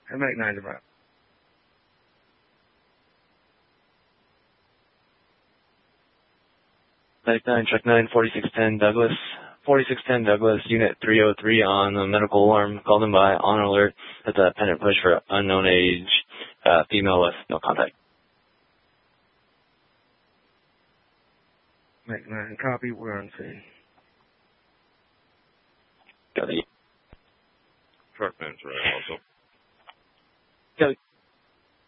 Mac 9 to Bravo. Mac 9, check 9, 4610 Douglas. 4610 Douglas, Unit 303 on the medical alarm. Called in by on alert. That's a pendant push for unknown age, female with no contact. Mac 9, copy, we're on scene. Got it. Truck man's right also. Got it.